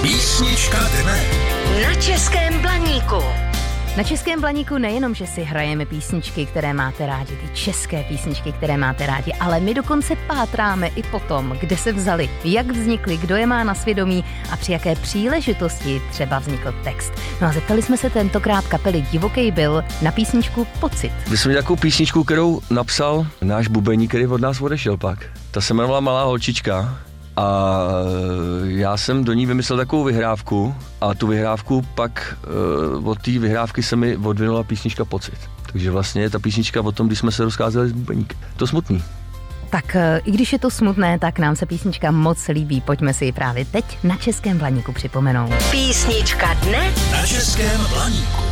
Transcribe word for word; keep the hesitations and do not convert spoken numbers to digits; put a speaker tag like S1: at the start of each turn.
S1: Písnička dne.
S2: Na Českém Blaníku.
S3: Na Českém Blaníku nejenom, že si hrajeme písničky, které máte rádi, ty české písničky, které máte rádi, ale my dokonce pátráme i po tom, kde se vzaly, jak vznikly, kdo je má na svědomí a při jaké příležitosti třeba vznikl text. No a zeptali jsme se tentokrát kapely Divokej Bill na písničku Pocit.
S4: My jsme měli takovou písničku, kterou napsal náš bubeník, který od nás odešel pak. Ta se jmenovala Malá holčička. A já jsem do ní vymyslel takovou vyhrávku a tu vyhrávku pak od té vyhrávky se mi odvinula písnička Pocit. Takže vlastně je ta písnička o tom, když jsme se rozcházeli s bubeníkem. To smutný.
S3: Tak i když je to smutné, tak nám se písnička moc líbí. Pojďme si ji právě teď na Českém Blaníku připomenout.
S2: Písnička dne
S1: Na Českém Blaníku.